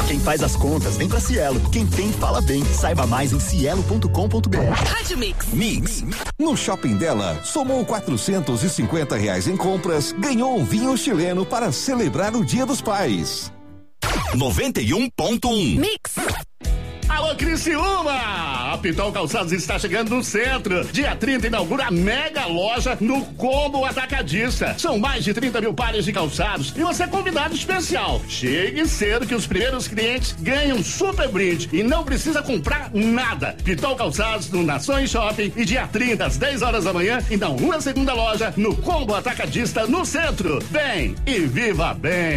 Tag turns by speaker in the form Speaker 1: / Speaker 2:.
Speaker 1: Quem faz as contas vem pra Cielo. Quem tem, fala bem. Saiba mais em cielo.com.br.
Speaker 2: Rádio Mix.
Speaker 3: Mix. No Shopping dela, somou R$450 em compras, ganhou um vinho chileno para celebrar o Dia dos Pais.
Speaker 4: 91.1
Speaker 2: Mix.
Speaker 5: Alô, Criciúma! A Pitol Calçados está chegando no centro. Dia 30 inaugura a mega loja no Combo Atacadista. São mais de 30 mil pares de calçados e você é convidado especial. Chegue cedo que os primeiros clientes ganham super brinde e não precisa comprar nada. Pitol Calçados no Nações Shopping e dia 30 às 10 horas da manhã inaugura a segunda loja no Combo Atacadista no centro. Vem e viva bem!